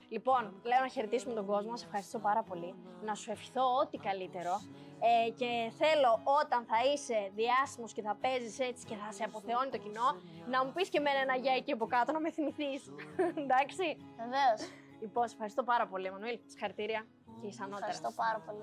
Λοιπόν, λέω να χαιρετήσουμε τον κόσμο, σε ευχαριστώ πάρα πολύ. Να σου ευχηθώ ό,τι καλύτερο. Και θέλω όταν θα είσαι διάσημος και θα παίζεις έτσι και θα σε αποθεώνει το κοινό, να μου πεις και εμένα ένα γεια εκεί από κάτω, να με θυμηθείς. Εντάξει. Βεβαίως. Λοιπόν, σε ευχαριστώ πάρα πολύ, Εμμανουήλ. Συγχαρητήρια και εις ανώτερα. Ευχαριστώ πάρα πολύ.